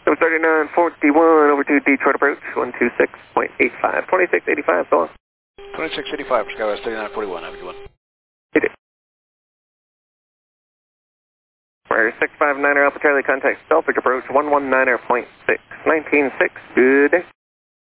3941 over to Detroit approach, 126.85, 2685, so on. 2685 for Skywest 3941, have a good one. Hit it. Fire 659er Alpha Charlie, contact Selfish approach 119.6, 196, good day.